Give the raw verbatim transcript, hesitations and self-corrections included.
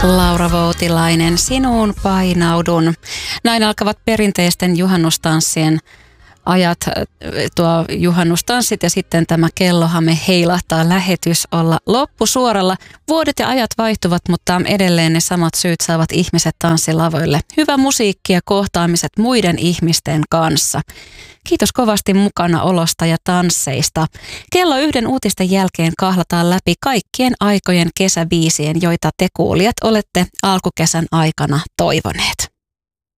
Laura Voutilainen, sinuun painaudun. Näin alkavat perinteisten juhannustanssien ajat, tuo juhannustanssit ja sitten tämä kellohame heilahtaa, lähetys olla loppusuoralla. Vuodet ja ajat vaihtuvat, mutta edelleen ne samat syyt saavat ihmiset tanssilavoille. Hyvä musiikki ja kohtaamiset muiden ihmisten kanssa. Kiitos kovasti mukana olosta ja tansseista. Kello yhden uutisten jälkeen kahlataan läpi kaikkien aikojen kesäbiisien, joita te kuulijat olette alkukesän aikana toivoneet.